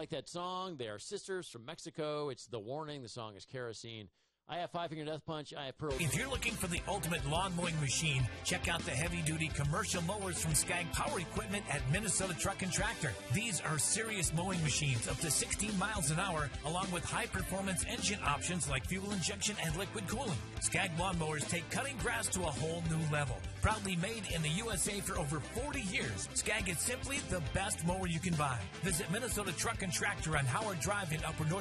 like that song. They are sisters from Mexico. It's The Warning. The song is Kerosene. I have Five Finger Death Punch. I have Pearl. If you're looking for the ultimate lawn mowing machine, check out the heavy-duty commercial mowers from Skag Power Equipment at Minnesota Truck and Tractor. These are serious mowing machines up to 16 miles an hour, along with high-performance engine options like fuel injection and liquid cooling. Skag lawnmowers take cutting grass to a whole new level. Proudly made in the USA for over 40 years, Skag is simply the best mower you can buy. Visit Minnesota Truck and Tractor on Howard Drive in Upper North